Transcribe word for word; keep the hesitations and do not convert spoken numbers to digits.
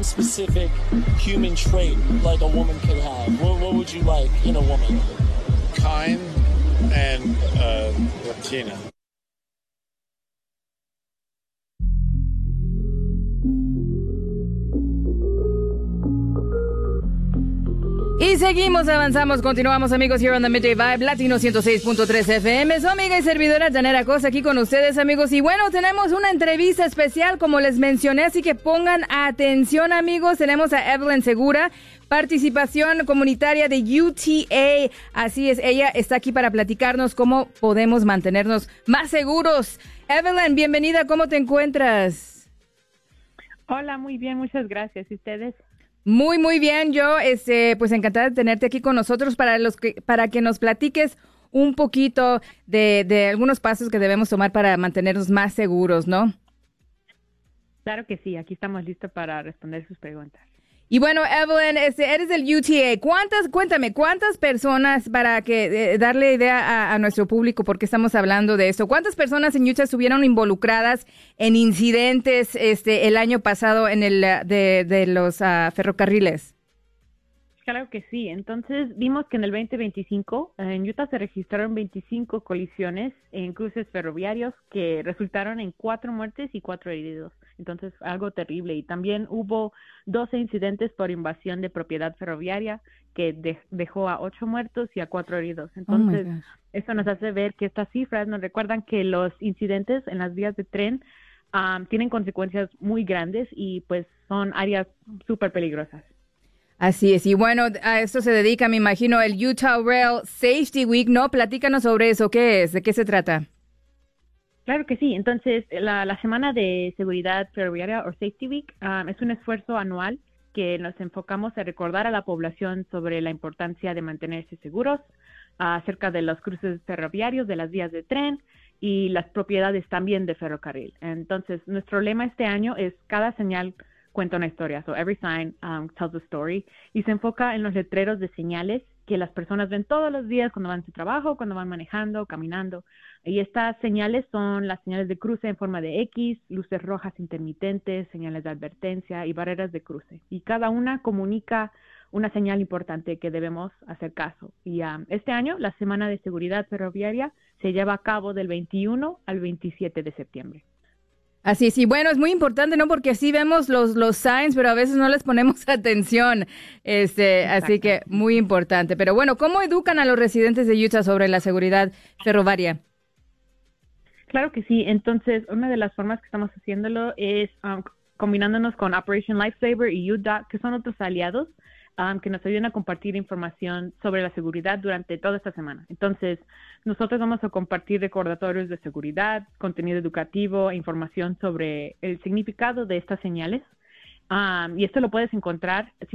one specific human trait like a woman could have? What, what would you like in a woman? Kind and uh, Latina. Y seguimos, avanzamos, continuamos, amigos, here on the Midday Vibe, Latino ciento seis punto tres F M. Su amiga y servidora Janera Cosa aquí con ustedes, amigos. Y bueno, tenemos una entrevista especial, como les mencioné, así que pongan atención, amigos. Tenemos a Evelyn Segura, participación comunitaria de U T A. Así es, ella está aquí para platicarnos cómo podemos mantenernos más seguros. Evelyn, bienvenida, ¿cómo te encuentras? Hola, muy bien, muchas gracias. ¿Y ustedes? Muy, muy bien. Yo, este, pues encantada de tenerte aquí con nosotros para los que, para que nos platiques un poquito de, de algunos pasos que debemos tomar para mantenernos más seguros, ¿no? Claro que sí. Aquí estamos listos para responder sus preguntas. Y bueno, Evelyn, este, eres del U T A. ¿Cuántas, cuéntame, cuántas personas, para que eh, darle idea a, a nuestro público, porque estamos hablando de esto, cuántas personas en Utah estuvieron involucradas en incidentes este el año pasado en el de, de los uh, ferrocarriles? Claro que sí. Entonces, vimos que en el veinte veinticinco en Utah se registraron veinticinco colisiones en cruces ferroviarios que resultaron en cuatro muertes y cuatro heridos. Entonces, algo terrible. Y también hubo doce incidentes por invasión de propiedad ferroviaria que de- dejó a ocho muertos y a cuatro heridos. Entonces, Oh, eso nos hace ver que estas cifras nos recuerdan que los incidentes en las vías de tren um, tienen consecuencias muy grandes y pues son áreas súper peligrosas. Así es, y bueno, a esto se dedica, me imagino, el Utah Rail Safety Week, ¿no? Platícanos sobre eso, ¿qué es? ¿De qué se trata? Claro que sí. Entonces, la, la Semana de Seguridad Ferroviaria o Safety Week um, es un esfuerzo anual que nos enfocamos a recordar a la población sobre la importancia de mantenerse seguros uh, acerca de los cruces ferroviarios, de las vías de tren y las propiedades también de ferrocarril. Entonces, nuestro lema este año es cada señal cuenta una historia. So every sign um, tells a story. Y se enfoca en los letreros de señales que las personas ven todos los días cuando van a su trabajo, cuando van manejando, caminando. Y estas señales son las señales de cruce en forma de X, luces rojas intermitentes, señales de advertencia y barreras de cruce. Y cada una comunica una señal importante que debemos hacer caso. Y um, este año, la Semana de Seguridad Ferroviaria se lleva a cabo del veintiuno al veintisiete de septiembre. Así, sí, bueno, es muy importante, ¿no? Porque sí vemos los, los signs, pero a veces no les ponemos atención, este, así que muy importante. Pero bueno, ¿cómo educan a los residentes de Utah sobre la seguridad ferroviaria? Claro que sí. Entonces, una de las formas que estamos haciéndolo es um, combinándonos con Operation Lifesaver y U D O T, que son otros aliados um, que nos ayudan a compartir información sobre la seguridad durante toda esta semana. Entonces, nosotros vamos a compartir recordatorios de seguridad, contenido educativo e información sobre el significado de estas señales. Um, y esto lo puedes encontrar